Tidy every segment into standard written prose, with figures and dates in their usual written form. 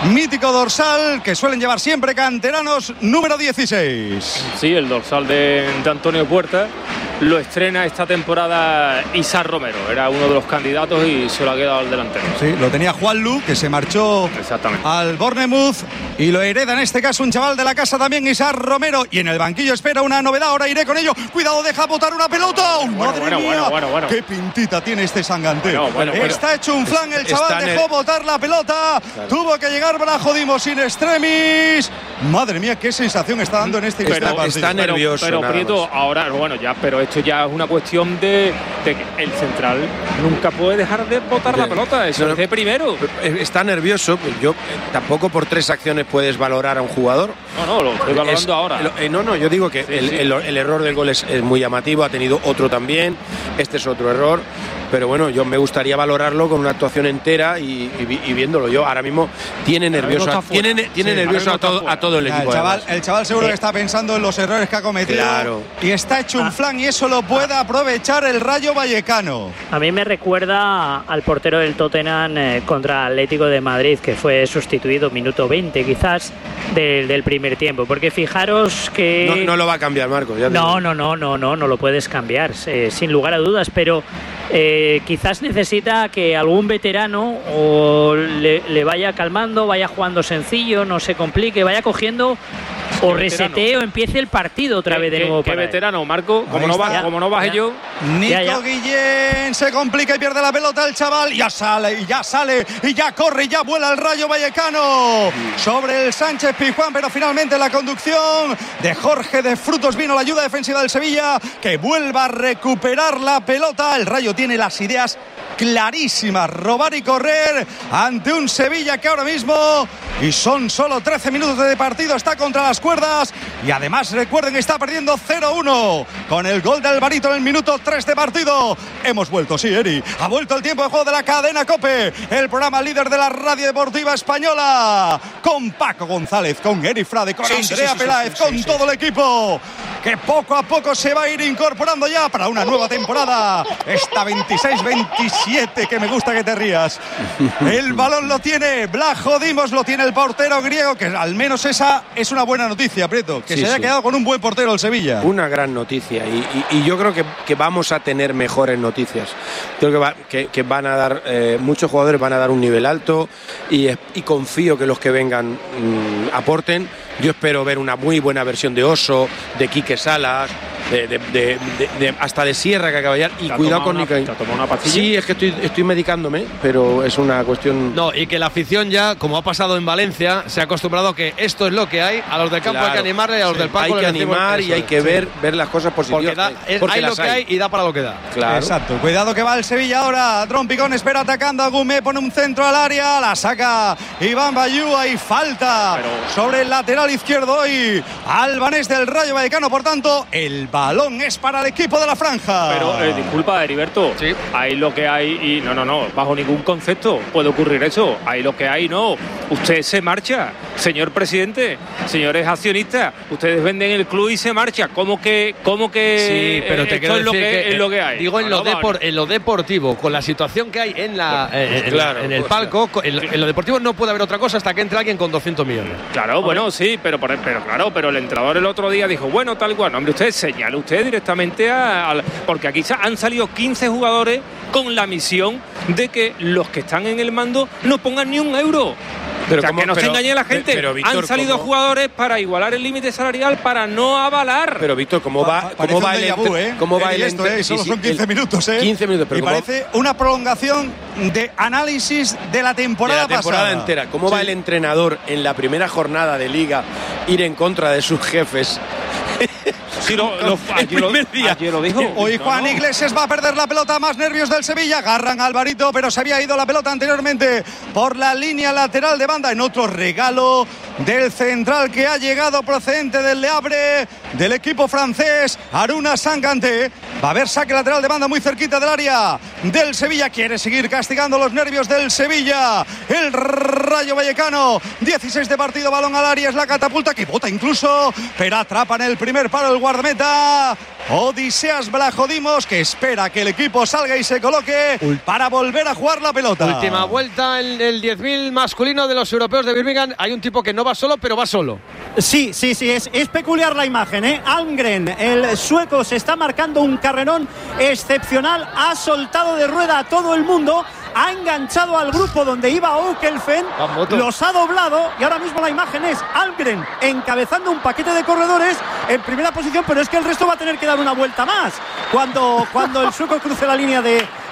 mítico dorsal que suelen llevar siempre canteranos, número 16. Sí, el dorsal de Antonio Puerta lo estrena esta temporada Isaac Romero. Era uno de los candidatos y se lo ha quedado al delantero. Sí, lo tenía Juanlu, que se marchó al Bournemouth, y lo hereda en este caso un chaval de la casa también, Isaac Romero. Y en el banquillo espera una novedad, ahora iré con ello. Cuidado, deja botar una pelota. ¡Madre mía! ¡Qué pintita tiene este Sangante! Está hecho un flan, el chaval dejó botar la pelota. Claro. Tuvo que llegar Brajo Dimos in extremis. Madre mía, qué sensación está dando en este instante. Está nervioso. Pero Prieto, ahora, pero esto ya es una cuestión de que el central nunca puede dejar de botar la pelota. Eso es de primero. Está nervioso. Yo tampoco por 3 acciones puedes valorar a un jugador. No, lo estoy valorando ahora. Yo digo que el error del gol es muy llamativo. Ha tenido otro también. Este es otro error. Pero bueno, yo me gustaría valorarlo con una actuación entera y viéndolo. Yo ahora mismo tiene nervioso, tiene nervioso a todo el equipo. El chaval seguro que está pensando en los errores que ha cometido. Claro. Y está hecho un flan, y eso lo puede aprovechar el Rayo Vallecano. A mí me recuerda al portero del Tottenham contra Atlético de Madrid, que fue sustituido minuto 20 quizás del primer tiempo. Porque fijaros que... No lo va a cambiar, Marcos. No lo puedes cambiar, sin lugar a dudas, pero... quizás necesita que algún veterano o le vaya calmando, vaya jugando sencillo, no se complique, vaya cogiendo o reseteo, empiece el partido otra vez de nuevo. ¿Qué veterano, Marco? Como no baje yo. Nico Guillén se complica y pierde la pelota el chaval. Ya sale, y ya corre, y ya vuela el Rayo Vallecano sobre el Sánchez Pizjuán, pero finalmente la conducción de Jorge de Frutos vino la ayuda defensiva del Sevilla, que vuelva a recuperar la pelota. El Rayo tiene las ideas clarísimas, robar y correr ante un Sevilla que ahora mismo, y son solo 13 minutos de partido, está contra las cuerdas, y además recuerden que está perdiendo 0-1 con el gol de Alvarito en el minuto 3 de partido. Hemos vuelto, sí, Eri, ha vuelto el tiempo de juego de la cadena COPE, el programa líder de la radio deportiva española, con Paco González, con Eri Frade, con Andrea Peláez, con todo el equipo, que poco a poco se va a ir incorporando ya para una nueva temporada, esta 26-27, que me gusta que te rías. El balón lo tiene Blajo Dimos, lo tiene el portero griego, que al menos esa es una buena noticia, Prieto, que se haya quedado con un buen portero el Sevilla. Una gran noticia, y yo creo que vamos a tener mejores noticias. Creo que van a dar, muchos jugadores van a dar un nivel alto, y confío que los que vengan aporten. Yo espero ver una muy buena versión de Oso, de Quique Salas, hasta de Sierra, que acaba de llegar. Y cuidado con Nico. ¿Te ha tomado una pastilla? Sí, es que estoy medicándome, pero es una cuestión... No, y que la afición ya, como ha pasado en Valencia, se ha acostumbrado a que esto es lo que hay. A los del campo hay que animarle, a los del palco hay que animar, y hay que ver las cosas positivas. Porque hay lo que hay y da para lo que da. Claro. Exacto. Cuidado que va el Sevilla ahora. Trompicón espera atacando a Gumé, pone un centro al área, la saca Iván Bayú, y falta sobre el lateral izquierdo y albanés del Rayo Vallecano. Por tanto, el balón es para el equipo de la franja. Pero disculpa, Heriberto, ahí lo que hay, y no, bajo ningún concepto puede ocurrir eso. Ahí lo que hay, no. Usted se marcha, señor presidente, señores accionistas, ustedes venden el club y se marcha. ¿Cómo que sí, pero te quiero decir que es lo que hay? Digo, en lo deportivo, con la situación que hay en el palco, en lo deportivo no puede haber otra cosa hasta que entre alguien con 200 millones. Claro, bueno, sí, pero el entrenador el otro día dijo, bueno, tal cual. No, hombre, usted señale directamente porque aquí han salido 15 jugadores con la misión de que los que están en el mando no pongan ni un euro. Pero que no se engañe la gente. Pero, Víctor, han salido jugadores para igualar el límite salarial, para no avalar. Pero Víctor, ¿cómo va el solo son 15 minutos, 15 minutos, pero y parece una prolongación de análisis de la temporada pasada entera. ¿Cómo va el entrenador en la primera jornada de Liga ir en contra de sus jefes? Sí, ayer lo dijo. Hoy Juan Iglesias va a perder la pelota, más nervios del Sevilla. Agarran a Alvarito, pero se había ido la pelota anteriormente por la línea lateral de banda, en otro regalo del central que ha llegado procedente del Le Havre, del equipo francés, Aruna Sangante. Va a haber saque lateral de banda muy cerquita del área del Sevilla. Quiere seguir castigando los nervios del Sevilla el Rayo Vallecano. 16 de partido, balón al área, es la catapulta que bota incluso, pero atrapa en el primer palo el guardameta Odiseas Vlachodimos, que espera que el equipo salga y se coloque para volver a jugar la pelota. Última vuelta en el 10.000 masculino de los europeos de Birmingham. Hay un tipo que no va solo, pero va solo. Sí, es peculiar la imagen, ¿eh? Almgren, el sueco, se está marcando un carrerón excepcional, ha soltado de rueda a todo el mundo, ha enganchado al grupo donde iba Okelfen, los ha doblado y ahora mismo la imagen es Almgren encabezando un paquete de corredores en primera posición, pero es que el resto va a tener que dar una vuelta más cuando el sueco cruce la línea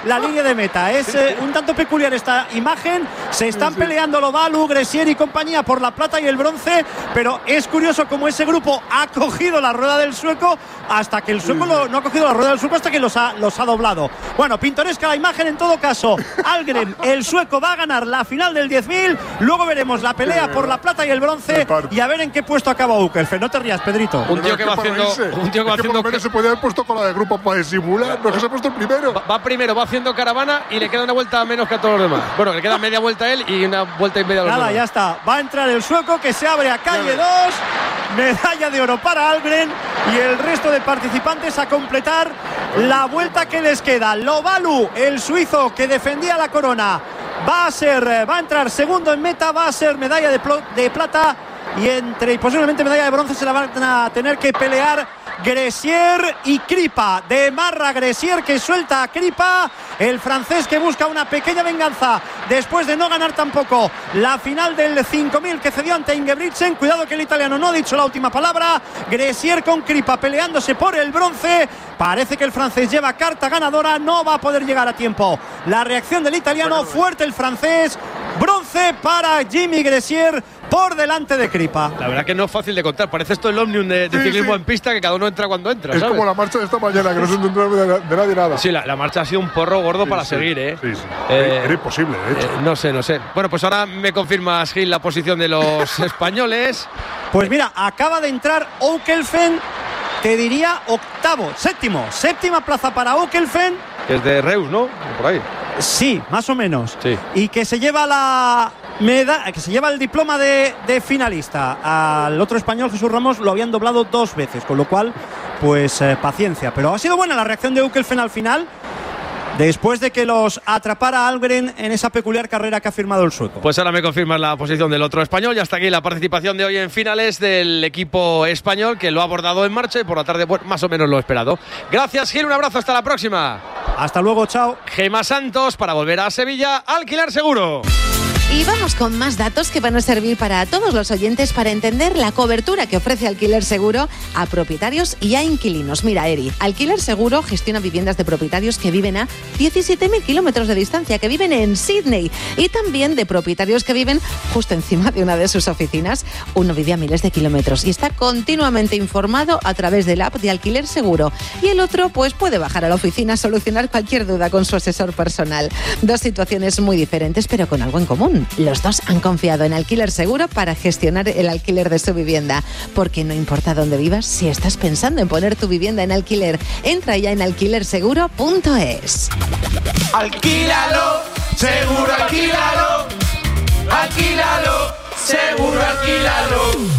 de meta. Es un tanto peculiar esta imagen. Se están peleando Lobalu, Gressier y compañía por la plata y el bronce, pero es curioso cómo ese grupo ha cogido la rueda del sueco hasta que el sueco no ha cogido la rueda del sueco hasta que los ha doblado. Bueno, pintoresca la imagen en todo caso. Almgren, el sueco, va a ganar la final del 10.000. Luego veremos la pelea por la plata y el bronce y a ver en qué puesto acaba Okelfen. No te rías, Pedrito. Un tío que va haciendo que se podía haber puesto con la del grupo para disimular, no, que se ha puesto el primero. Va primero, va haciendo caravana y le queda una vuelta menos que a todos los demás. Bueno, le queda media vuelta a él y una vuelta y media a los demás. Ya está. Va a entrar el sueco, que se abre a calle 2. Medalla de oro para Almgren y el resto de participantes a completar la vuelta que les queda. Lobalu, el suizo que defendía la corona, va a entrar segundo en meta, va a ser medalla de plata y posiblemente medalla de bronce se la van a tener que pelear Gressier y Kripa. De marra Gressier, que suelta a Kripa, el francés que busca una pequeña venganza después de no ganar tampoco la final del 5000 que cedió ante Ingebrigtsen. Cuidado que el italiano no ha dicho la última palabra. Gressier con Kripa peleándose por el bronce. Parece que el francés lleva carta ganadora, no va a poder llegar a tiempo. La reacción del italiano, fuerte el francés. Bronce para Jimmy Gressier por delante de Kripa. La verdad que no es fácil de contar. Parece esto el Omnium de ciclismo en pista, que cada uno entra cuando entra. Es ¿sabes? como la marcha de esta mañana, que no se entendió de nadie nada. Sí, la marcha ha sido un porro gordo para seguir, ¿eh? Sí. Era imposible, de hecho. No sé. Bueno, pues ahora me confirmas, Gil, la posición de los españoles. Pues mira, acaba de entrar Okelfen, te diría séptima plaza para Okelfen. Es de Reus, ¿no? Por ahí. Sí, más o menos. Sí. Y que se lleva que se lleva el diploma de finalista. Al otro español, Jesús Ramos, lo habían doblado 2 veces, con lo cual, pues paciencia. Pero ha sido buena la reacción de Okelfen al final, después de que los atrapara Almgren en esa peculiar carrera que ha firmado el sueco. Pues ahora me confirmas la posición del otro español. Y hasta aquí la participación de hoy en finales del equipo español, que lo ha abordado en marcha y por la tarde pues, más o menos lo esperado. Gracias, Gil, un abrazo, hasta la próxima. Hasta luego, chao. Gema Santos para volver a Sevilla, Alquiler Seguro. Y vamos con más datos que van a servir para todos los oyentes para entender la cobertura que ofrece Alquiler Seguro a propietarios y a inquilinos. Mira, Eri, Alquiler Seguro gestiona viviendas de propietarios que viven a 17.000 kilómetros de distancia, que viven en Sydney, y también de propietarios que viven justo encima de una de sus oficinas. Uno vive a miles de kilómetros y está continuamente informado a través del app de Alquiler Seguro. Y el otro, pues puede bajar a la oficina a solucionar cualquier duda con su asesor personal. 2 situaciones muy diferentes, pero con algo en común. Los dos han confiado en Alquiler Seguro para gestionar el alquiler de su vivienda. Porque no importa dónde vivas, si estás pensando en poner tu vivienda en alquiler, entra ya en alquilerseguro.es. Alquílalo, seguro alquílalo. Alquílalo, seguro alquílalo.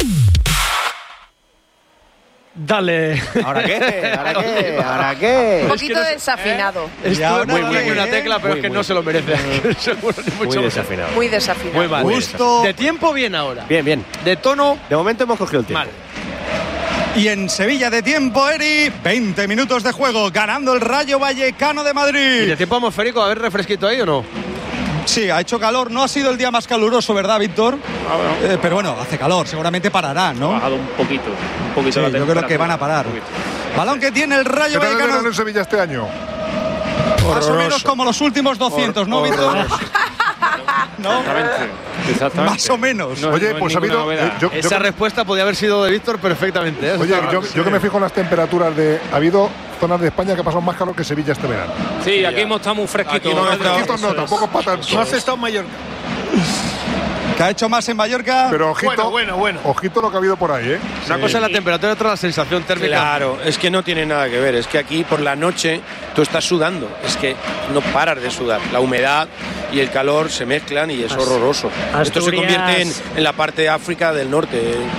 Dale. ¿Ahora qué? Un poquito desafinado. Esto muy buena tecla, pero es que no se lo merece. Seguro, ni mucho muy desafinado. Muy desafinado. Muy mal. Justo. De tiempo bien ahora. Bien. De tono. De momento hemos cogido el tiempo. Mal. Y en Sevilla de tiempo, Eri, 20 minutos de juego, ganando el Rayo Vallecano de ¿Y Madrid. de tiempo atmosférico? A ver, refresquito ahí o no. Sí, ha hecho calor, no ha sido el día más caluroso, ¿verdad, Víctor? Pero bueno, hace calor, seguramente parará, ¿no? Ha bajado un poquito Sí, la yo creo que van a parar. Balón que tiene el Rayo ¿Qué tal el Vallecano. verano en Sevilla este año? Más o menos como los últimos 200, ¿no, Víctor? ¿No? Exactamente. Más o menos. Oye, pues ha habido. Esa respuesta podía haber sido de Víctor perfectamente. Oye, yo que me fijo en las temperaturas ha habido zonas de España que ha pasado más calor que Sevilla este verano. Sí, aquí hemos estado muy fresquitos. Aquí no, fresquitos no, tampoco para tanto. No has estado en Mallorca. Que ha hecho más en Mallorca. Pero ojito, bueno. ojito lo que ha habido por ahí, ¿eh? Una cosa es la temperatura y otra la sensación térmica. Claro, es que no tiene nada que ver. Es que aquí por la noche tú estás sudando. Es que no paras de sudar. La humedad y el calor se mezclan y es horroroso. Esto se convierte en la parte de África del norte.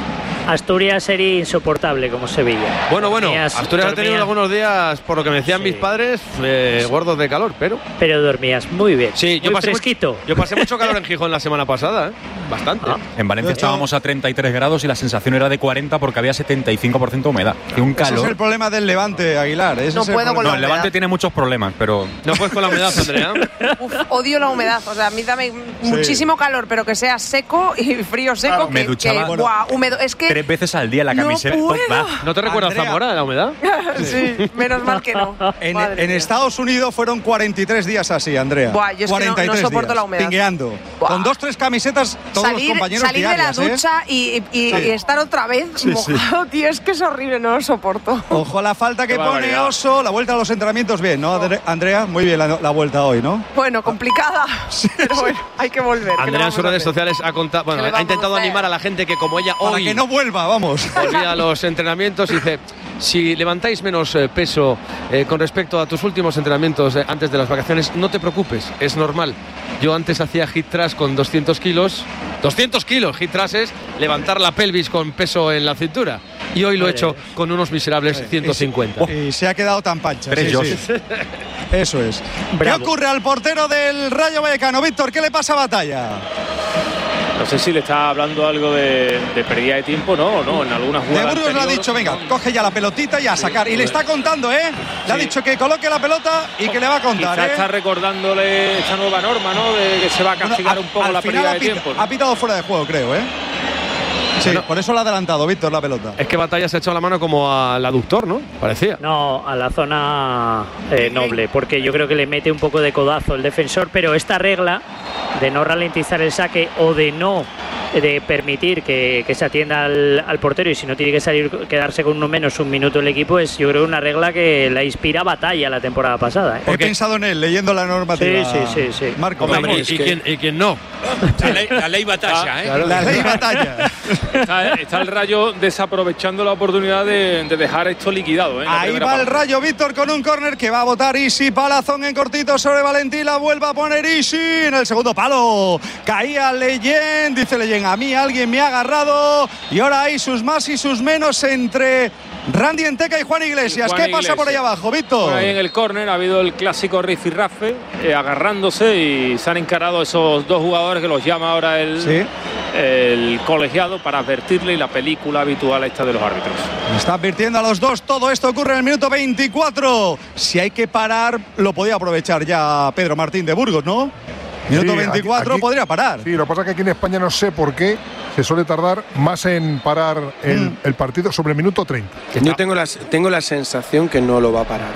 Asturias sería insoportable como Sevilla. Bueno, Asturias ha tenido algunos días, por lo que me decían mis padres, gordos de calor, pero dormías muy bien. Sí, muy fresquito. Yo pasé mucho calor en Gijón la semana pasada, bastante. En Valencia estábamos a 33 grados y la sensación era de 40 porque había 75% de humedad. Y un calor. Ese es el problema del Levante, Aguilar. No puedo con la humedad. El Levante tiene muchos problemas, pero... No puedes con la humedad, Andrea. Odio la humedad. O sea, a mí dame muchísimo calor, pero que sea seco y frío seco. Claro, me duchaba húmedo. Es que 3 veces al día la camiseta. ¿No te recuerdas, Zamora, de la humedad? Sí, menos mal que no. En Estados Unidos fueron 43 días así, Andrea. Yo es que no soporto días, la humedad. Pingueando. Con 2-3 camisetas, todos los compañeros salir diarias, de la ducha y estar otra vez mojado, tío, es que es horrible, no lo soporto. Ojo a la falta que pone Oso. La vuelta a los entrenamientos, bien, ¿no, Andrea? Muy bien la vuelta hoy, ¿no? Bueno, complicada, pero bueno, hay que volver. Andrea en sus redes sociales ha intentado animar a la gente que como ella hoy... Para que no vuelva, vamos. Volvía a los entrenamientos y dice... Si levantáis menos peso con respecto a tus últimos entrenamientos antes de las vacaciones, no te preocupes, es normal. Yo antes hacía hit thrust con 200 kilos. 200 kilos, hit thrust es levantar la pelvis con peso en la cintura. Y hoy lo he hecho con unos miserables 150. Y se ha quedado tan pancha. Sí. Eso es. Bravo. ¿Qué ocurre al portero del Rayo Vallecano? Víctor, ¿qué le pasa a Batalla? No sé si le está hablando algo de pérdida de tiempo, ¿no? O no, en algunas jugadas. De Burgos le ha dicho, venga, coge ya la pelotita y a sacar. Y le está contando, ¿eh? Le ha dicho que coloque la pelota y que le va a contar. Quizá está recordándole esta nueva norma, ¿no? De que se va a castigar un poco la pérdida de tiempo, ¿no? Ha pitado fuera de juego, creo, ¿eh? Sí, por eso lo ha adelantado, Víctor, la pelota. Es que Batalla se ha echado la mano como al aductor, ¿no? Parecía. No, a la zona noble, porque yo creo que le mete un poco de codazo el defensor, pero esta regla de no ralentizar el saque o de no permitir que se atienda al portero, y si no tiene que quedarse con uno menos un minuto el equipo, es yo creo una regla que la inspira Batalla la temporada pasada. He pensado en él, leyendo la normativa. Sí. Marco, ¿Y quién no? La ley Batalla, ¿eh? La ley Batalla. Está el Rayo desaprovechando la oportunidad de dejar esto liquidado, ¿eh? Ahí va el Rayo, Víctor, con un córner que va a botar Isi. Palazón en cortito sobre Valentín. La vuelve a poner Isi en el segundo palo. Caía Leyen. Dice Leyen, a mí alguien me ha agarrado. Y ahora hay sus más y sus menos entre Randy Enteca y Juan Iglesias. ¿Qué pasa por ahí abajo, Víctor? Por ahí en el córner ha habido el clásico rifirrafe, agarrándose, y se han encarado esos dos jugadores que los llama ahora el colegiado para advertirle, y la película habitual esta de los árbitros. Está advirtiendo a los dos. Todo esto ocurre en el minuto 24. Si hay que parar, lo podía aprovechar ya Pedro Martín de Burgos, ¿no? Minuto 24 aquí podría parar. Sí, lo que pasa es que aquí en España no sé por qué se suele tardar más en parar el partido sobre el minuto 30. Yo tengo la sensación que no lo va a parar,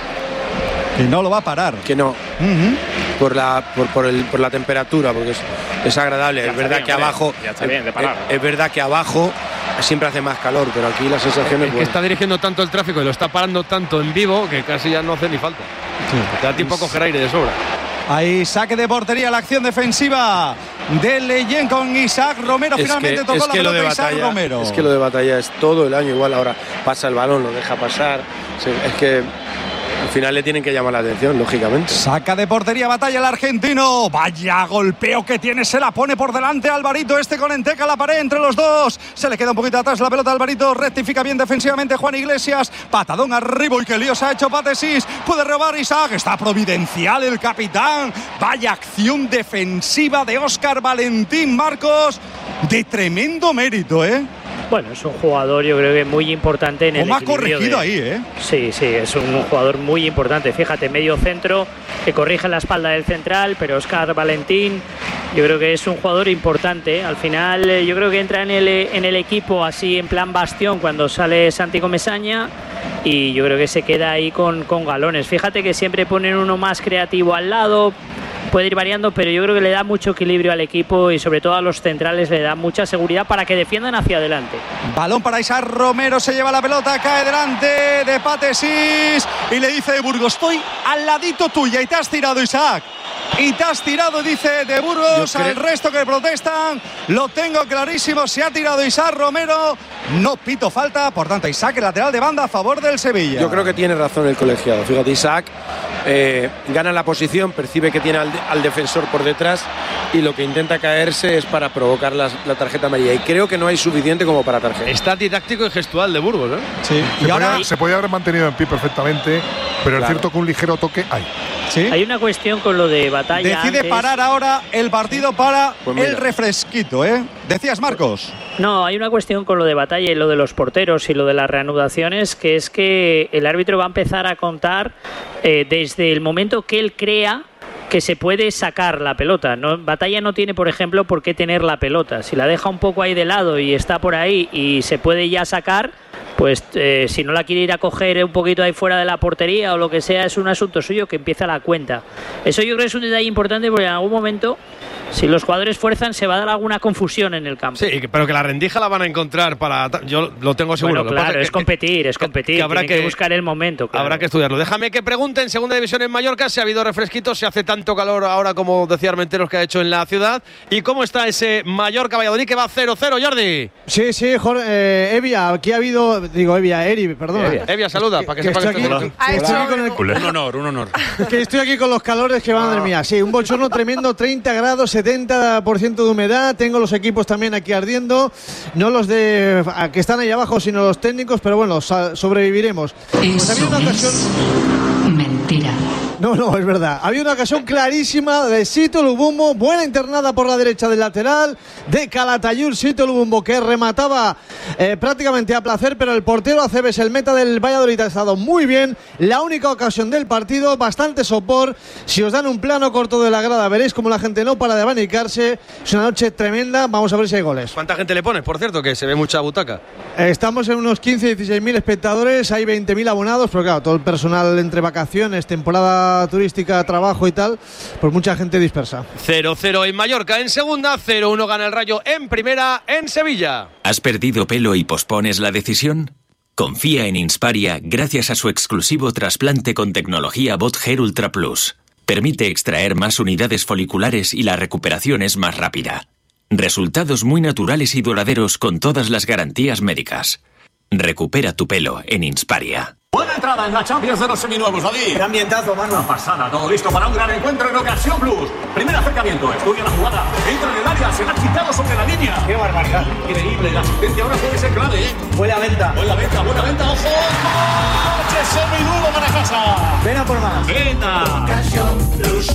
¿eh? Que no lo va a parar. Que no. Por la temperatura, porque es agradable. Es verdad que abajo. Ya está bien de parar. Es verdad que abajo siempre hace más calor, pero aquí la sensación es que está dirigiendo tanto el tráfico y lo está parando tanto en vivo que casi ya no hace ni falta. Te da tiempo a coger aire de sobra. Ahí saque de portería, la acción defensiva de Leyen con Isaac Romero. Finalmente tocó la pelota Isaac Romero. Es que lo de Batalla es todo el año igual. Ahora pasa el balón, lo deja pasar. Es que al final le tienen que llamar la atención, lógicamente. Saca de portería, Batalla el argentino. Vaya golpeo que tiene, se la pone por delante Alvarito. Con Enteca, la pared entre los dos. Se le queda un poquito atrás la pelota a Alvarito. Rectifica bien defensivamente Juan Iglesias. Patadón arriba y qué lío se ha hecho Patesis. Puede robar Isaac. Está providencial el capitán. Vaya acción defensiva de Óscar Valentín, Marcos. De tremendo mérito, ¿eh? Bueno, es un jugador, yo creo que muy importante en el equilibrio. ¿Cómo ha corregido ahí, eh? Sí, es un jugador muy importante. Fíjate, medio centro, que corrige la espalda del central, pero Óscar Valentín, yo creo que es un jugador importante. Al final, yo creo que entra en el equipo así en plan bastión cuando sale Santi Comesaña, y yo creo que se queda ahí con galones. Fíjate que siempre ponen uno más creativo al lado. Puede ir variando, pero yo creo que le da mucho equilibrio al equipo, y sobre todo a los centrales le da mucha seguridad para que defiendan hacia adelante. Balón para Isaac Romero, se lleva la pelota, cae delante de Patesis y le dice de Burgos, estoy al ladito tuya, y te has tirado, Isaac. Y te has tirado, dice de Burgos. Al resto que protestan, lo tengo clarísimo, se ha tirado Isaac Romero. No pito falta, por tanto Isaac, el lateral de banda a favor del Sevilla. Yo creo que tiene razón el colegiado. Fíjate, Isaac gana la posición, percibe que tiene al defensor por detrás y lo que intenta caerse es para provocar la tarjeta amarilla. Y creo que no hay suficiente como para tarjeta. Está didáctico y gestual de Burgos, ¿eh? Sí. Se podía haber mantenido en pie perfectamente, pero es cierto que un ligero toque hay. ¿Sí? Hay una cuestión con lo de Batalla. Decide antes. parar ahora el partido para el refresquito, ¿eh? Decías, Marcos. No, hay una cuestión con lo de Batalla y lo de los porteros y lo de las reanudaciones, que es que el árbitro va a empezar a contar desde el momento que él crea que se puede sacar la pelota. Batalla no tiene, por ejemplo, por qué tener la pelota. Si la deja un poco ahí de lado y está por ahí y se puede ya sacar, pues si no la quiere ir a coger un poquito ahí fuera de la portería o lo que sea, es un asunto suyo que empieza la cuenta. Eso yo creo que es un detalle importante porque en algún momento, si los jugadores fuerzan, se va a dar alguna confusión en el campo. Sí, pero que la rendija la van a encontrar para... Yo lo tengo seguro. Bueno, claro, es competir. Que habrá que buscar el momento. Claro. Habrá que estudiarlo. Déjame que pregunte en segunda división en Mallorca si ha habido refresquitos, si hace tanto calor ahora como decía Armenteros que ha hecho en la ciudad. ¿Y cómo está ese Mallorca-Valladolid que va 0-0, Jordi? Sí, Jorge, Evia, aquí ha habido... Digo, Eri, perdona. Evia, saluda, para que sepa que estoy aquí. Un honor. Que estoy aquí con los calores que van, madre mía. Sí, un bochorno tremendo, 30 grados, 70% de humedad. Tengo los equipos también aquí ardiendo. No los de que están ahí abajo, sino los técnicos, pero bueno, sobreviviremos. Pues había una ocasión... Mentira. No, es verdad. Había una ocasión clarísima de Sito Lubumbo, buena internada por la derecha del lateral, de Calatayud, Sito Lubumbo, que remataba prácticamente a placer, pero el portero Aceves, el meta del Valladolid, ha estado muy bien. La única ocasión del partido, bastante sopor. Si os dan un plano corto de la grada, veréis como la gente no para de abanicarse. Es una noche tremenda. Vamos a ver si hay goles. ¿Cuánta gente le pones, por cierto, que se ve mucha butaca? Estamos en unos 15-16.000 espectadores, hay 20.000 abonados, pero claro, todo el personal entre vacaciones, temporada turística, trabajo y tal, pues mucha gente dispersa. 0-0 en Mallorca en segunda, 0-1 gana el Rayo en primera en Sevilla. ¿Has perdido pelo y pospones la decisión? Confía en Insparia gracias a su exclusivo trasplante con tecnología Bot Hair Ultra Plus. Permite extraer más unidades foliculares y la recuperación es más rápida. Resultados muy naturales y duraderos con todas las garantías médicas. Recupera tu pelo en Insparia. Buena entrada en la Champions de los seminuevos, David. Qué ambientazo, mano. Una pasada, todo listo para un gran encuentro en Ocasión Plus. Primer acercamiento, estudia la jugada, entra en el área, se la ha quitado sobre la línea. Qué barbaridad. Increíble, la asistencia ahora puede ser clave, ¿eh? Buena venta, buena venta, ojo. ¡Coche seminuevo para casa! Ven a por más. Venga. Ocasión Plus.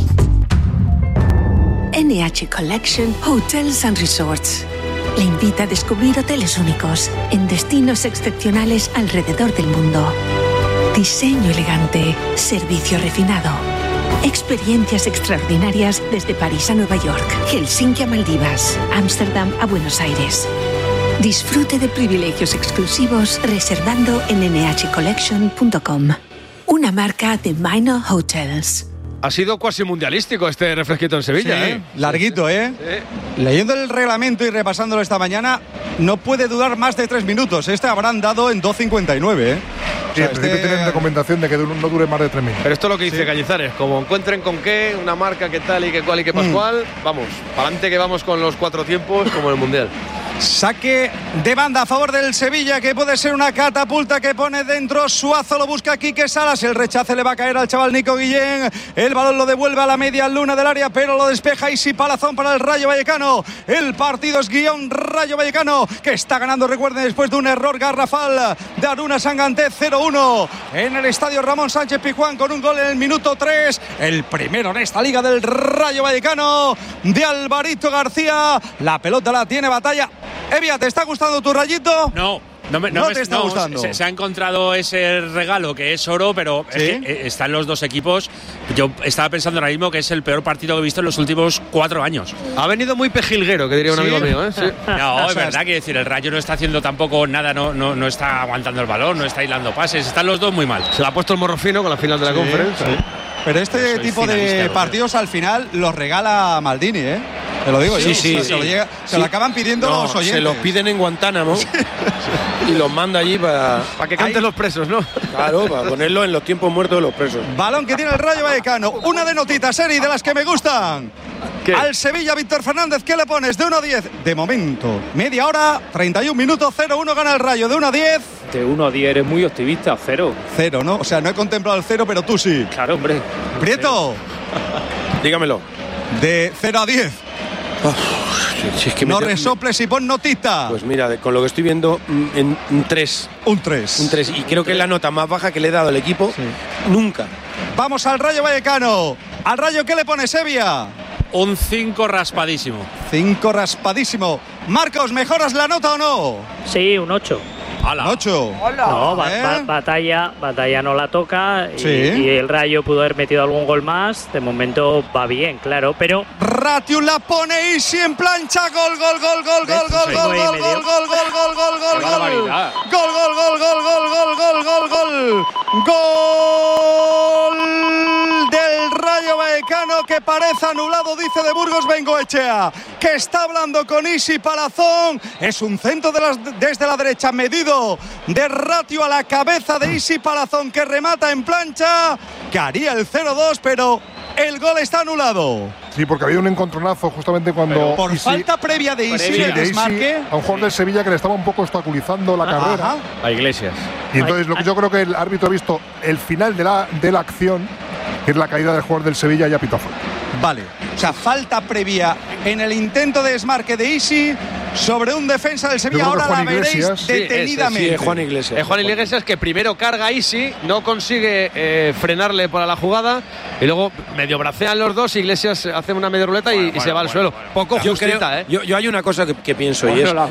NH Collection Hotels and Resorts le invita a descubrir hoteles únicos en destinos excepcionales alrededor del mundo. Diseño elegante, servicio refinado, experiencias extraordinarias desde París a Nueva York, Helsinki a Maldivas, Ámsterdam a Buenos Aires. Disfrute de privilegios exclusivos reservando en nhcollection.com, una marca de Minor Hotels. Ha sido cuasi mundialístico este refresquito en Sevilla, sí, larguito, ¿eh? Sí. Leyendo el reglamento y repasándolo esta mañana, no puede durar más de 3 minutos. Este habrán dado en 2.59, ¿eh? Sí, en principio tienen recomendación de que no dure más de 3 minutos. Pero esto es lo que dice Cañizares, como encuentren con qué, una marca que tal y que cual y que pascual, vamos, para adelante que vamos con los 4 tiempos como en el Mundial. Saque de banda a favor del Sevilla, que puede ser una catapulta que pone dentro. Suazo lo busca Quique Salas. El rechace le va a caer al chaval Nico Guillén. El balón lo devuelve a la media luna del área, pero lo despeja Isi Palazón para el Rayo Vallecano. El partido es guión Rayo Vallecano, que está ganando, recuerden, después de un error garrafal de Aruna Sanganté, 0-1 en el estadio Ramón Sánchez Pizjuán, con un gol en el minuto 3. El primero en esta liga del Rayo Vallecano, de Alvarito García. La pelota la tiene Batalla. Evia, ¿te está gustando tu Rayito? No me está gustando. Se ha encontrado ese regalo que es oro, pero ¿sí? Es que están los dos equipos. Yo estaba pensando ahora mismo que es el peor partido que he visto en los últimos 4 años. Ha venido muy pejilguero, que diría un amigo mío, ¿eh? Sí. No, es verdad, que decir, el Rayo no está haciendo tampoco nada, no está aguantando el balón, no está hilando pases, están los dos muy mal. Se le ha puesto el morro fino con la final de la conferencia. Sí. Pero este tipo de partidos al final los regala Maldini, ¿eh? Te lo digo yo. Se lo acaban pidiendo los oyentes. Se los piden en Guantánamo y los manda allí para que canten los presos, ¿no? Claro, para ponerlo en los tiempos muertos de los presos. Balón que tiene el Rayo Vallecano. Una de notitas, Eri, de las que me gustan. ¿Qué? Al Sevilla, Víctor Fernández, ¿qué le pones? De 1 a 10. De momento, media hora, 31 minutos, 0-1 gana el Rayo. De 1 a 10. De 1 a 10 eres muy optimista, 0. 0, ¿no? O sea, no he contemplado el 0, pero tú sí. Claro, hombre. Prieto. Dígamelo. De 0 a 10. Si es que no resoples y pon notita. Pues mira, con lo que estoy viendo, en un 3. Un 3. Un 3. Y creo que es la nota más baja que le he dado al equipo nunca. Vamos al Rayo Vallecano. ¿Al Rayo qué le pone Sevilla? Un 5 raspadísimo. 5 raspadísimo. Marcos, ¿mejoras la nota o no? Sí, un 8. ¡Hala! 8. No, Batalla no la toca Sí. y el Rayo pudo haber metido algún gol más. De momento va bien, claro, pero Ratiu la pone Isi en plancha. Gol. Gol del Rayo Vallecano que parece anulado, dice de Burgos Bengoechea, que está hablando con Isi Palazón. Es un centro desde la derecha medido de Ratiu a la cabeza de Isi Palazón, que remata en plancha, que haría el 0-2, pero el gol está anulado. Sí, porque había un encontronazo justamente cuando por falta previa de Isi, a un jugador del Sevilla que le estaba un poco obstaculizando la carrera. A Iglesias. Y entonces yo creo que el árbitro ha visto el final de la acción, que es la caída del jugador del Sevilla, y ha pitado fuera. Vale, o sea, falta previa en el intento de desmarque de Isi sobre un defensa del Sevilla. Ahora la veréis detenidamente. Juan Iglesias. Juan Iglesias, que primero carga a Isi, no consigue frenarle para la jugada, y luego medio bracean los dos. Iglesias hace una media ruleta y se va al suelo. Poco justita, yo hay una cosa que pienso, y es.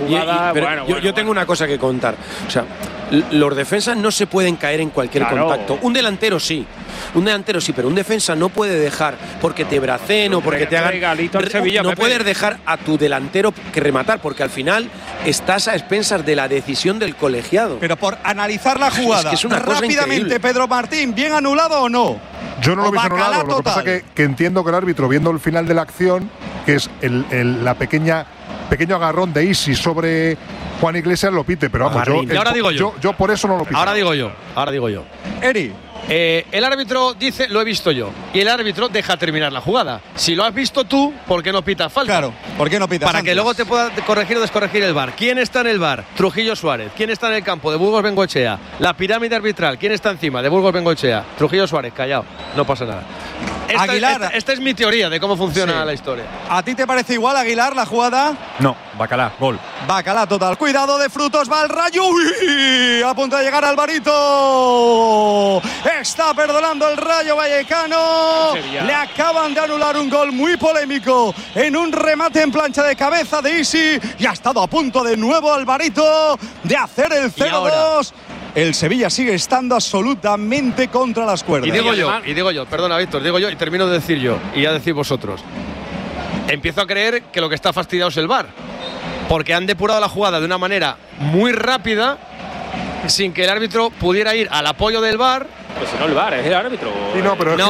Yo tengo una cosa que contar. O sea, los defensas no se pueden caer en cualquier contacto. Un delantero sí, pero un defensa no puede dejar porque te bracen o porque te hagan. No puedes dejar a tu delantero que rematar, porque al final estás a expensas de la decisión del colegiado. Pero por analizar la jugada, es una cosa rápidamente, increíble. Pedro Martín, ¿bien anulado o no? Yo no lo he visto anulado. Lo que pasa es que entiendo que el árbitro, viendo el final de la acción, que es la pequeño agarrón de Isi sobre Juan Iglesias, lo pite, pero vamos, yo por eso no lo pito. Ahora digo yo. Eri. El árbitro dice, lo he visto yo, y el árbitro deja terminar la jugada. Si lo has visto tú, ¿por qué no pitas falta? Claro, ¿por qué no pitas? Para que luego te pueda corregir o descorregir el VAR. ¿Quién está en el VAR? Trujillo Suárez. ¿Quién está en el campo? De Burgos Bengoechea. La pirámide arbitral. ¿Quién está encima? De Burgos Bengoechea. Trujillo Suárez, callado. No pasa nada. Aguilar. Esta es mi teoría de cómo funciona la historia. ¿A ti te parece igual, Aguilar, la jugada? No, Bacalá, gol. Bacalá total. Cuidado de Frutos, va el Rayo. ¡Uy! A punto de llegar Alvarito. Está perdonando el Rayo Vallecano. Le acaban de anular un gol muy polémico en un remate en plancha de cabeza de Isi. Y ha estado a punto de nuevo Alvarito de hacer el 0-2. El Sevilla sigue estando absolutamente contra las cuerdas. Y digo yo, perdona Víctor, y termino de decir yo, y ya decís vosotros. Empiezo a creer que lo que está fastidiado es el VAR, porque han depurado la jugada de una manera muy rápida, sin que el árbitro pudiera ir al apoyo del VAR. Pero si no el VAR, es el árbitro. Sí,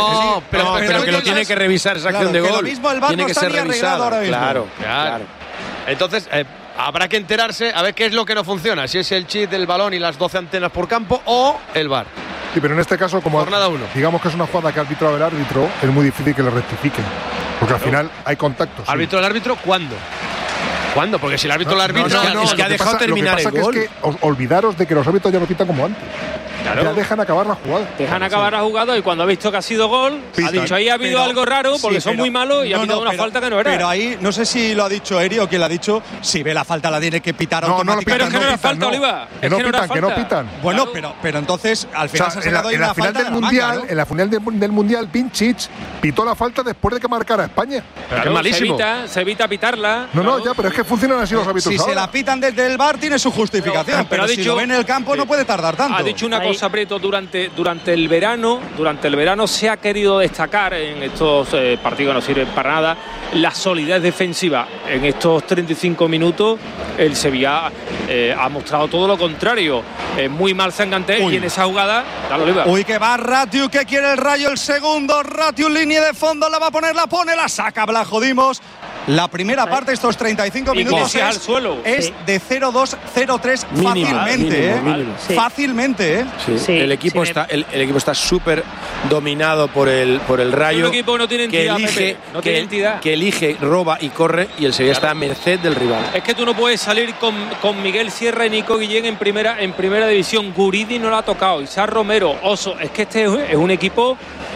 pero que lo tiene que revisar esa acción de gol. Lo mismo el VAR tiene no que está ser ni arreglado ahora mismo. Claro. Entonces, habrá que enterarse a ver qué es lo que no funciona, si es el chip del balón y las 12 antenas por campo o el VAR. Sí, pero en este caso, como digamos que es una jugada que ha arbitrado el árbitro, es muy difícil que le rectifiquen, porque al final hay contactos. ¿El árbitro cuándo? ¿Cuándo? Porque si el árbitro es que ha dejado terminar el gol. Es que olvidaros de que los árbitros ya no pitan como antes. Claro. Ya dejan acabar la jugada. Dejan acabar la jugada y cuando ha visto que ha sido gol, ha dicho ahí ha habido algo raro porque son muy malos y ha habido una falta que no era. Pero ahí, no sé si lo ha dicho Eri o quien lo ha dicho, si ve la falta la tiene que pitar automáticamente. Pero es que no era falta, Oliva. Que no pitan. Bueno, pero entonces al final se ha sacado ahí una falta del Mundial, en la final del Mundial, Pincic pitó la falta después de que marcara España. Pero es malísimo. Se evita pitarla. No, ya, pero es que funcionan así los árbitros. Si se la pitan desde el VAR tiene su justificación, pero si lo ve en el campo no puede tardar tanto. Ha dicho una cosa, Prieto, durante el verano se ha querido destacar en estos partidos que no sirven para nada la solidez defensiva. En estos 35 minutos el Sevilla ha mostrado todo lo contrario. Muy mal Sanganté y en esa jugada Uy, que va Ratiu, que quiere el Rayo, el segundo. Ratiu, línea de fondo, la va a poner, la pone, la saca Blajo Dimos. La primera parte, estos 35 minutos, al suelo. Es de 0-2, 0-3 fácilmente. Mínimo. Sí. Fácilmente, Sí. El equipo está súper dominado por el Rayo. Un equipo que no tiene entidad, que elige, roba y corre, y el Sevilla está a merced del rival. Es que tú no puedes salir con Miguel Sierra y Nico Guillén en primera división. Guridi no lo ha tocado, Isar Romero, Oso. Es que este es un equipo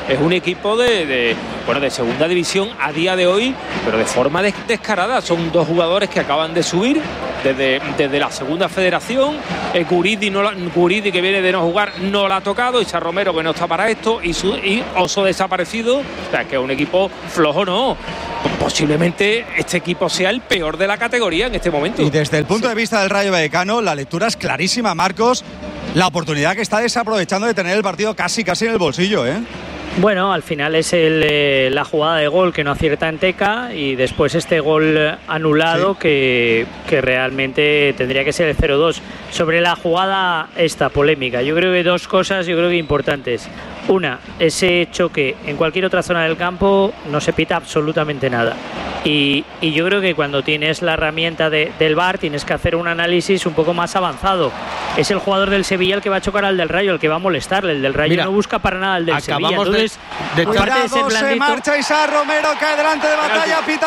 es un equipo de segunda división a día de hoy, pero de forma descarada. Son dos jugadores que acaban de subir desde la segunda federación. Guridi, que viene de no jugar, no la ha tocado. Isa Romero, que no está para esto, y Oso desaparecido. O sea, que es un equipo flojo, no. Posiblemente este equipo sea el peor de la categoría en este momento. Y desde el punto de vista del Rayo Vallecano, la lectura es clarísima, Marcos. La oportunidad que está desaprovechando de tener el partido casi en el bolsillo, ¿eh? Bueno, al final es la jugada de gol que no acierta en Teca, y después este gol anulado que realmente tendría que ser el 0-2. Sobre la jugada esta polémica, yo creo que dos cosas importantes. Una, ese choque en cualquier otra zona del campo no se pita absolutamente nada. Y yo creo que cuando tienes la herramienta del VAR tienes que hacer un análisis un poco más avanzado. Es el jugador del Sevilla el que va a chocar al del Rayo, el que va a molestarle. El del Rayo no busca para nada el del Sevilla. Entonces, cuidado, se marcha Isa Romero, cae delante de Batalla, pita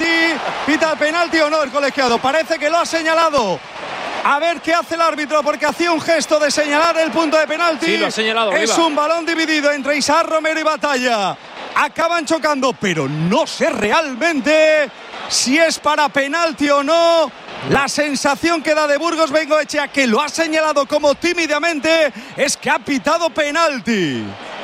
penalti o no el colegiado. Parece que lo ha señalado. A ver qué hace el árbitro, porque hacía un gesto de señalar el punto de penalti. Sí, lo ha señalado. Es un balón dividido entre Isa Romero y Batalla. Acaban chocando, pero no sé realmente si es para penalti o no. La sensación que da de Burgos Bengoechea, que lo ha señalado como tímidamente, es que ha pitado penalti.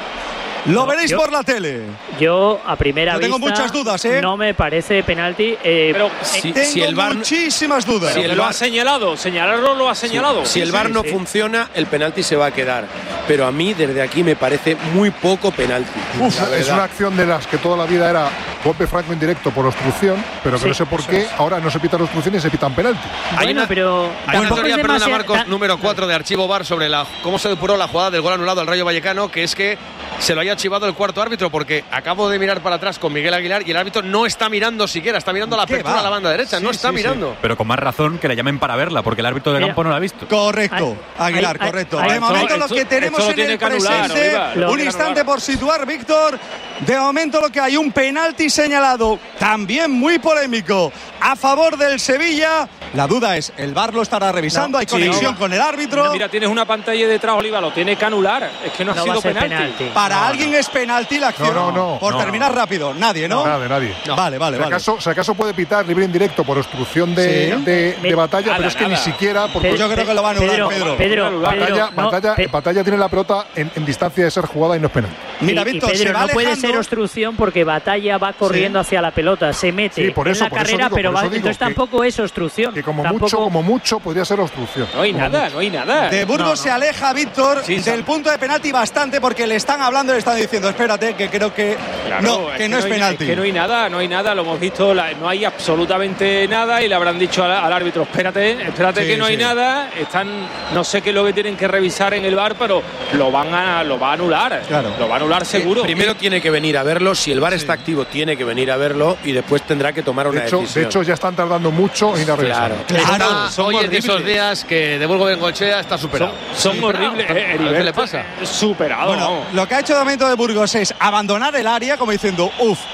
Lo veréis por la tele. Yo a primera vista tengo muchas dudas, ¿eh? No me parece penalti. Pero tengo el VAR, muchísimas dudas. Si el VAR ha señalado, señalarlo lo ha señalado. Si el VAR no funciona, el penalti se va a quedar. Pero a mí desde aquí me parece muy poco penalti. Es una acción de las que toda la vida era golpe franco indirecto por obstrucción, pero que no sé por qué ahora no se pitan obstrucciones y se pitan penalti. Hay una teoría, perdona Marcos, número 4 de archivo VAR sobre cómo se depuró la jugada del gol anulado al Rayo Vallecano, que es que se lo haya archivado el cuarto árbitro, porque acabo de mirar para atrás con Miguel Aguilar y el árbitro no está mirando siquiera, está mirando la apertura a la banda derecha, no está mirando. Pero con más razón que le llamen para verla, porque el árbitro de campo no la ha visto. Correcto, Aguilar, correcto. De momento lo que tenemos en el presente, un instante por situar, Víctor. De momento lo que hay, un penalti señalado, también muy polémico, a favor del Sevilla. La duda es, el VAR lo estará revisando, hay conexión con el árbitro. Mira, tienes una pantalla detrás, Oliva, lo tiene que anular. Es que no ha sido penalti. Para alguien es penalti la acción. Por terminar rápido, nadie, ¿no? Nadie. Vale. Si acaso puede pitar libre indirecto por obstrucción de Batalla, pero es que ni siquiera. Porque yo creo que lo va a anular, Pedro. Batalla tiene la pelota en distancia de ser jugada y no es penal. Mira, Víctor, Pedro, no puede ser obstrucción porque Batalla va corriendo hacia la pelota, se mete en la carrera, pero va, entonces tampoco es obstrucción. Que como mucho podría ser obstrucción. No hay nada. De Burgos se aleja, Víctor, del punto de penalti bastante, porque le están hablando y le están diciendo, espérate, que creo que no es penalti. Es que no hay nada, lo hemos visto, no hay absolutamente nada, y le habrán dicho al árbitro, espérate que no hay nada. No sé qué es lo que tienen que revisar en el VAR, pero lo va a anular. Claro. Lo va a anular seguro. Primero tiene que venir a verlo, si el VAR está activo tiene que venir a verlo, y después tendrá que tomar una decisión. De hecho ya están tardando mucho en ir a revisar. Hoy es de esos días que de Burgos Bengoechea está superado. Son horribles. ¿Qué le pasa? Superado. Bueno, lo que ha hecho de momento de Burgos es abandonar el área, como diciendo,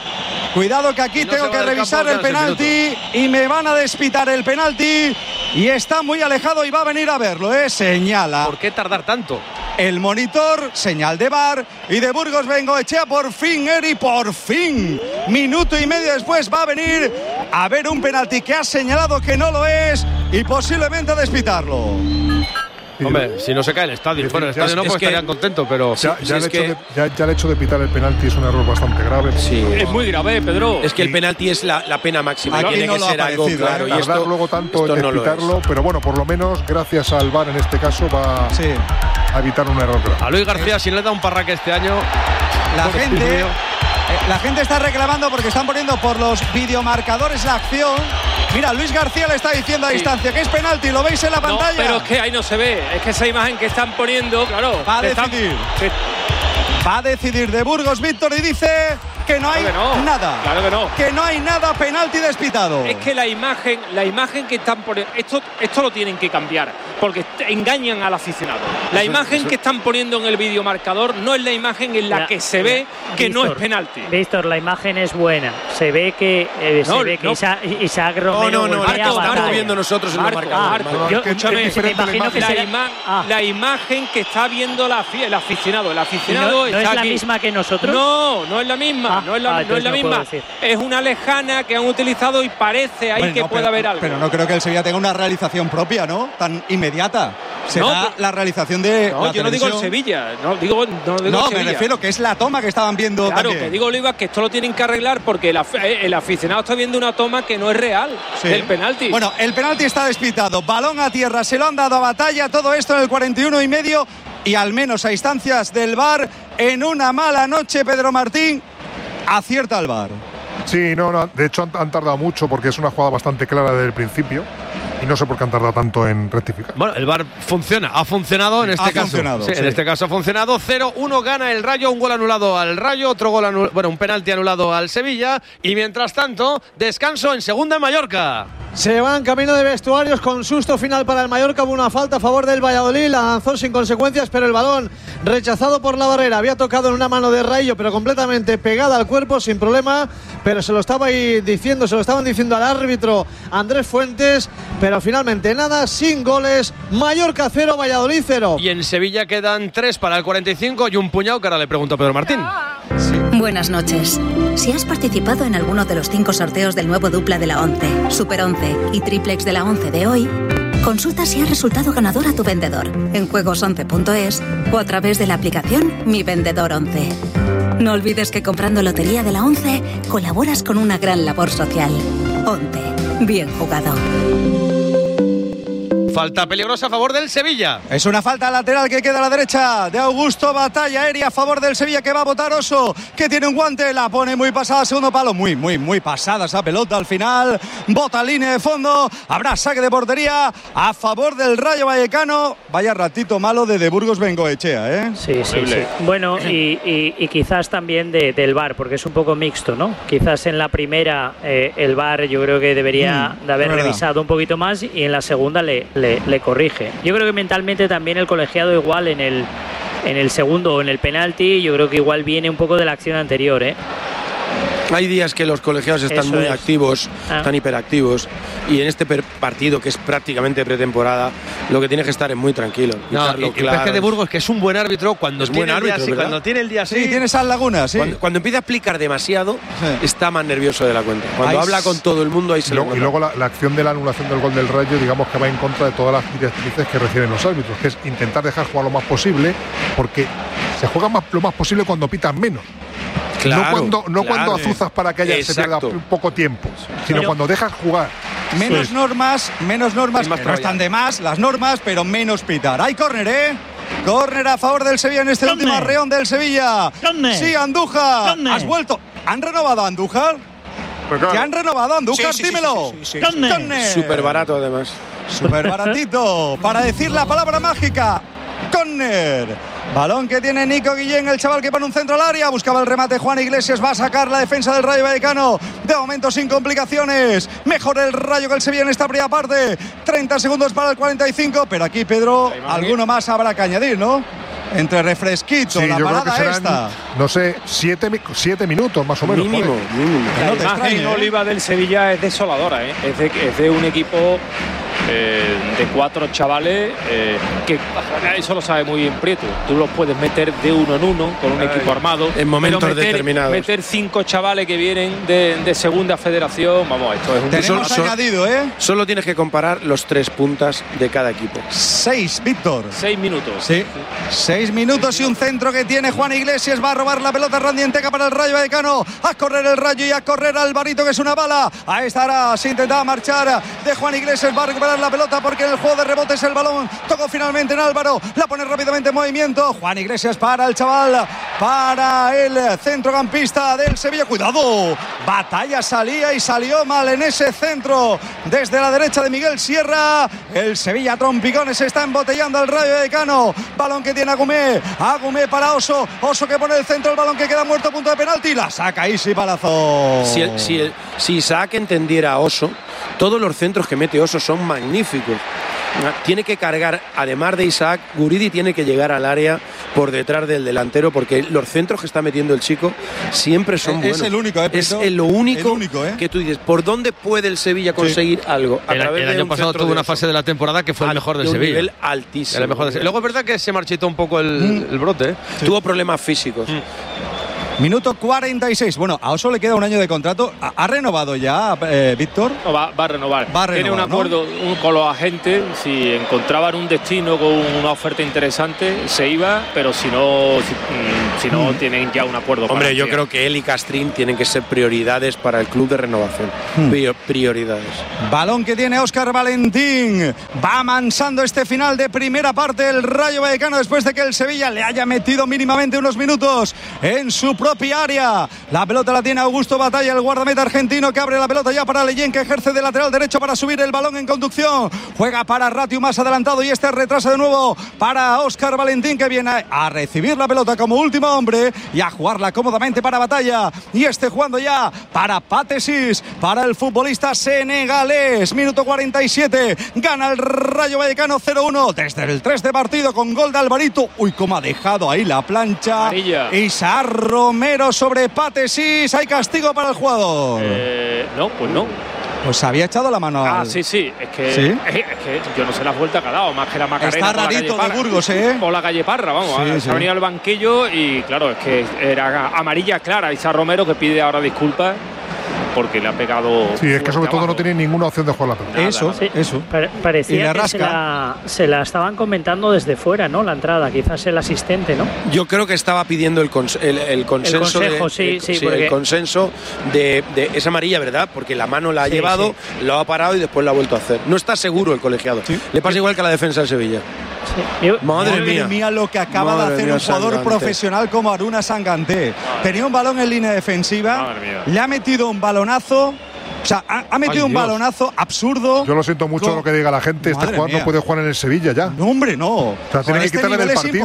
cuidado que aquí tengo que revisar el penalti y me van a despitar el penalti, y está muy alejado y va a venir a verlo, señala. ¿Por qué tardar tanto? El monitor, señal de VAR, y de Burgos Bengoechea, por fin, minuto y medio después va a venir a ver un penalti que ha señalado que no lo es y posiblemente despitarlo. Hombre, si no se cae el estadio. Bueno, el estadio no, pues estarían contentos, pero ya el hecho de pitar el penalti es un error bastante grave. Sí. Es muy grave, Pedro. Es que el penalti es la pena máxima. Tiene que ser algo claro. Y tardar luego tanto en pitarlo, pero bueno, por lo menos gracias al VAR en este caso va a evitar un error grave. A Luis García, si no le da un parraque este año, la gente está reclamando porque están poniendo por los videomarcadores la acción. Mira, Luis García le está diciendo a distancia que es penalti, ¿lo veis en la pantalla? No, pero es que ahí no se ve, es que esa imagen que están poniendo, claro. Va a decidir de Burgos, Víctor, y dice que no hay nada. Claro que no. Que no hay nada, penalti despitado. Es que la imagen que están poniendo, esto lo tienen que cambiar. porque engañan al aficionado. La imagen que están poniendo en el videomarcador no es la imagen en la que se ve que no es penalti. Víctor, la imagen es buena. Se ve que Isaac Romero estamos viendo nosotros en el marcador. Escúchame, la imagen que está viendo el aficionado. El aficionado ¿No es la misma que nosotros? No es la misma. No es la misma. Es una lejana que han utilizado y parece ahí que puede haber algo. Pero no creo que el Sevilla tenga una realización propia, ¿no? Tan inmediata. Será la realización de. No, yo no digo el Sevilla. No, me refiero que es la toma que estaban viendo. Claro, también. que digo, Olivas, que esto lo tienen que arreglar porque el aficionado está viendo una toma que no es real. El penalti. Bueno, el penalti está despitado. Balón a tierra, se lo han dado a Batalla. Todo esto en el 41,5 y al menos a instancias del VAR. En una mala noche, Pedro Martín acierta al VAR. Sí, no, de hecho han tardado mucho porque es una jugada bastante clara desde el principio y no sé por qué han tardado tanto en rectificar. Bueno, el VAR ha funcionado en este caso. Sí. En este caso ha funcionado. 0-1 gana el Rayo, un gol anulado al Rayo, otro gol un penalti anulado al Sevilla y mientras tanto, descanso en segunda en Mallorca. Se van camino de vestuarios con susto final para el Mallorca. Hubo una falta a favor del Valladolid, la lanzó sin consecuencias, pero el balón rechazado por la barrera. Había tocado en una mano de Rayo, pero completamente pegada al cuerpo, sin problema. Pero se lo estaban diciendo al árbitro Andrés Fuentes. Pero finalmente nada, sin goles. Mallorca 0, Valladolid 0. Y en Sevilla quedan 3 para el 45 y un puñado que ahora le pregunto a Pedro Martín. Sí. Buenas noches. Si has participado en alguno de los 5 sorteos del nuevo dupla de la 11, Super 11 y Triplex de la 11 de hoy, consulta si has resultado ganador a tu vendedor en juegos11.es o a través de la aplicación Mi Vendedor 11. No olvides que comprando Lotería de la 11 colaboras con una gran labor social. 11. Bien jugado. Falta peligrosa a favor del Sevilla. Es una falta lateral que queda a la derecha de Augusto. Batalla aérea a favor del Sevilla que va a botar Oso, que tiene un guante, la pone muy pasada, segundo palo. Muy pasada esa pelota al final. Bota línea de fondo. Habrá saque de portería a favor del Rayo Vallecano. Vaya ratito malo de Burgos Bengoechea, ¿eh? Sí. Bueno, y quizás también del VAR, porque es un poco mixto, ¿no? Quizás en la primera el VAR yo creo que debería de haber revisado un poquito más y en la segunda le corrige. Yo creo que mentalmente también el colegiado igual en el segundo o en el penalti, yo creo que igual viene un poco de la acción anterior, ¿eh? Hay días que los colegiados están muy activos, están hiperactivos, y en este partido, que es prácticamente pretemporada, lo que tiene que estar es muy tranquilo. El Peje de Burgos, que es un buen árbitro, cuando tiene el día así. Sí, tiene esas lagunas, sí. Cuando empieza a explicar demasiado, está más nervioso de la cuenta. Cuando habla con todo el mundo, ahí se lo. Y luego la acción de la anulación del gol del Rayo, digamos que va en contra de todas las directrices que reciben los árbitros, que es intentar dejar jugar lo más posible, porque se juega lo más posible cuando pitan menos. Claro, no cuando azuzas para que se pierda un poco tiempo, sino cuando dejas jugar. Menos normas, que no están de más las normas, pero menos pitar. Hay córner, ¿eh? Córner a favor del Sevilla en este último arreón del Sevilla. Sí, Andújar. Has vuelto. ¿Han renovado a Andújar? ¿Qué han renovado a Andújar? Dímelo. Súper barato, además. Súper baratito. Para decir la palabra mágica. Córner. Balón que tiene Nico Guillén, el chaval que pone un centro al área. Buscaba el remate Juan Iglesias. Va a sacar la defensa del Rayo Vallecano. De momento sin complicaciones. Mejor el Rayo que el Sevilla en esta primera parte. 30 segundos para el 45. Pero aquí, Pedro, alguno más habrá que añadir, ¿no? Entre refresquito, la parada serán, esta. No sé, 7 minutos más o menos. Mínimo. La imagen Oliva del Sevilla es desoladora, ¿eh? Es de un equipo de 4 chavales que eso lo sabe muy bien Prieto. Tú los puedes meter de uno en uno con un equipo armado en momentos determinados. Meter 5 chavales que vienen de segunda federación, vamos, esto es un tenemos añadido, ¿eh? Solo tienes que comparar los 3 puntas de cada equipo. 6, Víctor. 6 minutos. Sí. 6 minutos y un centro que tiene Juan Iglesias. Va a robar la pelota Randy Enteca para el Rayo Vallecano. A correr el Rayo y a correr Alvarito, que es una bala. A esta hora se intentaba marchar de Juan Iglesias. Va a recuperar la pelota porque en el juego de rebotes el balón tocó finalmente en Álvaro. La pone rápidamente en movimiento. Juan Iglesias para el chaval, para el centrocampista del Sevilla. Cuidado. Batalla salía y salió mal en ese centro desde la derecha de Miguel Sierra. El Sevilla trompicones se está embotellando al Rayo Vallecano. Balón que tiene Agumé para Oso que pone el centro, el balón que queda muerto, punto de penalti, la saca Isi Palazzo. Si Isaac entendiera a Oso, todos los centros que mete Oso son magníficos. tiene que cargar, además de Isaac, Guridi tiene que llegar al área por detrás del delantero, porque los centros que está metiendo el chico siempre son buenos. Es el único, es lo único que tú dices, ¿por dónde puede el Sevilla conseguir algo? El año pasado tuvo una fase de la temporada que fue el mejor del Sevilla. Un nivel altísimo. Luego es verdad que se marchitó un poco el brote. Tuvo problemas físicos. Minuto 46. Bueno, a Oso le queda un año de contrato. ¿Ha renovado ya, Víctor? No, va a renovar. Tiene un acuerdo con los agentes. Si encontraban un destino con una oferta interesante, se iba, pero si no tienen ya un acuerdo. Hombre, yo creo que él y Castrín tienen que ser prioridades para el club de renovación. Prioridades. Balón que tiene Óscar Valentín. Va amansando este final de primera parte el Rayo Vallecano después de que el Sevilla le haya metido mínimamente unos minutos en su propia área. La pelota la tiene Augusto Batalla, el guardameta argentino, que abre la pelota ya para Leyen, que ejerce de lateral derecho para subir el balón en conducción. Juega para Ratiu más adelantado y este retrasa de nuevo para Óscar Valentín, que viene a recibir la pelota como último hombre y a jugarla cómodamente para Batalla. Y este jugando ya para Patesis, para el futbolista senegalés. Minuto 47. Gana el Rayo Vallecano 0-1 desde el 3 de partido con gol de Alvarito. Uy, cómo ha dejado ahí la plancha. Isaac Romero sobre Patesis. Hay castigo para el jugador. No, pues no. Pues había echado la mano al... sí. Es que yo no sé las vueltas que ha dado, más que la Macarena. Está rarito de Burgos, o la calle Parra, vamos. Se ha venido al banquillo y claro, es que era amarilla clara. Isaac Romero, que pide ahora disculpas porque le ha pegado. Sí, es que sobre todo no tiene ninguna opción de jugar la pelota. Eso. Parecía que se la estaban comentando desde fuera, ¿no? La entrada, quizás el asistente, ¿no? Yo creo que estaba pidiendo el consenso. El consenso de esa amarilla, ¿verdad? Porque la mano la ha llevado, lo ha parado y después la ha vuelto a hacer. No está seguro el colegiado. Le pasa igual que a la defensa del Sevilla. Madre mía lo que acaba de hacer un jugador profesional como Aruna Sanganté. Tenía un balón en línea defensiva, le ha metido un balonazo. O sea, ha metido un balonazo absurdo. Yo lo siento mucho lo que diga la gente. Este jugador no puede jugar en el Sevilla ya. No, hombre, no. O sea, tiene que quitarle del partido.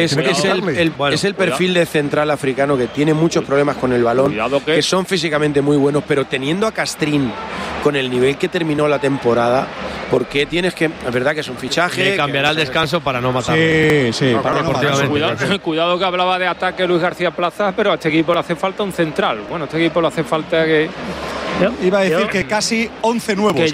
Es el perfil de central africano que tiene muchos problemas con el balón, que son físicamente muy buenos, pero teniendo a Castrín con el nivel que terminó la temporada, ¿por qué tienes que...? Es verdad que es un fichaje. Le cambiará el descanso para no matarlo. Sí. Cuidado que hablaba de ataque Luis García Plaza, pero a este equipo le hace falta un central. Bueno, a este equipo le hace falta que... Iba a decir que casi 11 nuevos. Que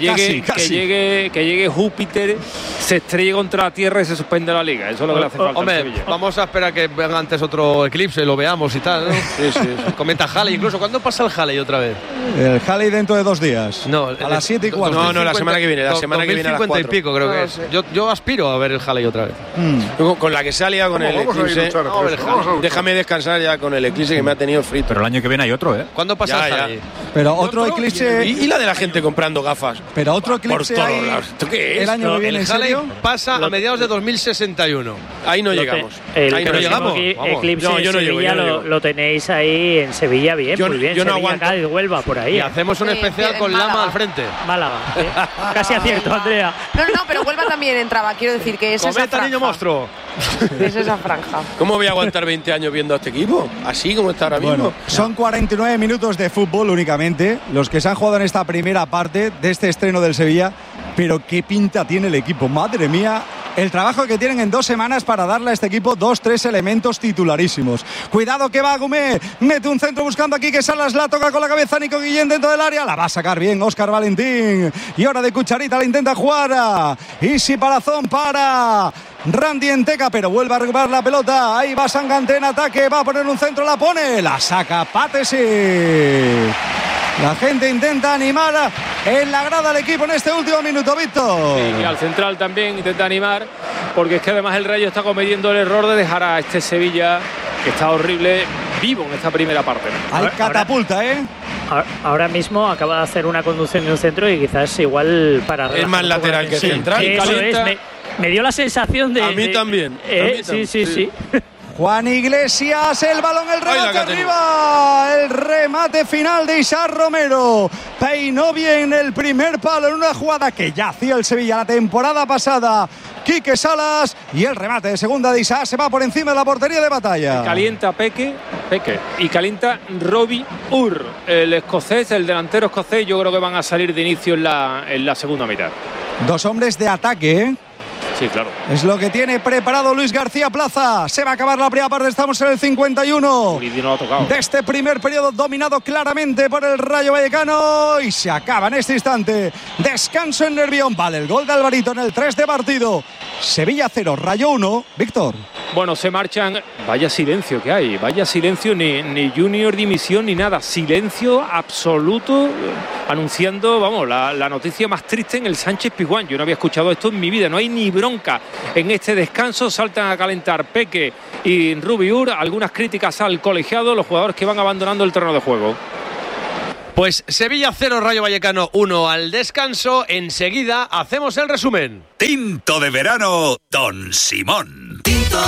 llegue Júpiter, se estrelle contra la tierra y se suspende la liga. Eso es lo que le hace falta. Hombre, vamos a esperar que venga antes otro eclipse, lo veamos y tal, ¿no? Sí. Comenta Halley, incluso. ¿Cuándo pasa el Halley otra vez? El Halley dentro de 2 días. No, a las 7:15. No, la semana que viene. La semana que viene a las 4. y pico creo que es. Yo aspiro a ver el Halley otra vez. Con la que se ha liado con el eclipse. Déjame descansar ya con el eclipse que me ha tenido frito. Pero el año que viene hay otro, ¿eh? ¿Cuándo pasa el Halley? Pero otro eclipse... Y la de la gente comprando gafas. Pero otro eclipse por todos lados. ¿Esto qué es? El año que viene, el Halley pasa a mediados de 2061. Ahí no llegamos. Ahí no llegamos. Eclipse en Sevilla lo tenéis ahí en Sevilla bien, muy bien. Yo no aguanto. Cádiz, Huelva, por ahí. Y hacemos un especial con Lama al frente. Málaga. Casi acierto, Andrea. No, pero Huelva también entraba. Quiero decir que es esa franja. Niño monstruo. Es esa franja. ¿Cómo voy a aguantar 20 años viendo a este equipo? Así como está ahora mismo. Son 49 minutos de fútbol únicamente los que se han jugado en esta primera parte de este estreno del Sevilla, pero qué pinta tiene el equipo, madre mía, el trabajo que tienen en 2 semanas para darle a este equipo 2-3 elementos titularísimos. Cuidado que va Gumé, mete un centro buscando aquí que Salas, la toca con la cabeza Nico Guillén dentro del área, la va a sacar bien Óscar Valentín y ahora de cucharita la intenta jugar Isi Palazón para Randy Enteca, pero vuelve a recuperar la pelota, ahí va Sanganté en ataque, va a poner un centro, la pone, la saca Patesis. La gente intenta animar en la grada al equipo en este último minuto, Víctor. Sí, y al central también intenta animar, porque es que además el Rayo está cometiendo el error de dejar a este Sevilla, que está horrible, vivo en esta primera parte. Hay catapulta, Ahora mismo acaba de hacer una conducción en un centro y quizás igual para... Es más lateral que central. Eso es, me dio la sensación de... A mí también. Sí. Juan Iglesias, el balón, el remate arriba, el remate final de Isaac Romero, peinó bien el primer palo en una jugada que ya hacía el Sevilla la temporada pasada, Quique Salas, y el remate de segunda de Isaac se va por encima de la portería de Batalla. Calienta Peque y calienta Robbie el escocés, el delantero escocés. Yo creo que van a salir de inicio en la segunda mitad. Dos hombres de ataque, ¿eh? Sí, claro. Es lo que tiene preparado Luis García Plaza. Se va a acabar la primera parte, estamos en el 51. No lo ha tocado. De este primer periodo dominado claramente por el Rayo Vallecano y se acaba en este instante. Descanso en Nervión. Vale, el gol de Alvarito en el 3 de partido. Sevilla 0, Rayo 1. Víctor. Bueno, se marchan. Vaya silencio que hay. Vaya silencio, ni Junior dimisión ni nada. Silencio absoluto, anunciando, vamos, la noticia más triste en el Sánchez Pizjuán. Yo no había escuchado esto en mi vida. No hay ni bronca en este descanso. Saltan a calentar Peque y Rubiur. Algunas críticas al colegiado, los jugadores que van abandonando el terreno de juego. Pues Sevilla 0, Rayo Vallecano 1 al descanso. Enseguida hacemos el resumen. Tinto de verano, Don Simón.